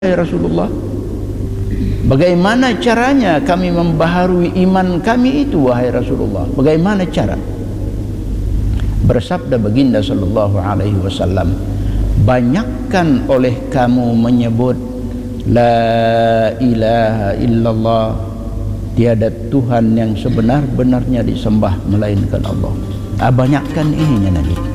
Ya Rasulullah, bagaimana caranya kami membaharui iman kami itu, wahai Rasulullah? Bagaimana cara? Bersabda baginda sallallahu alaihi wasallam, banyakkan oleh kamu menyebut la ilaha illallah, tiada Tuhan yang sebenar-benarnya disembah melainkan Allah. Banyakkan ininya Nabi.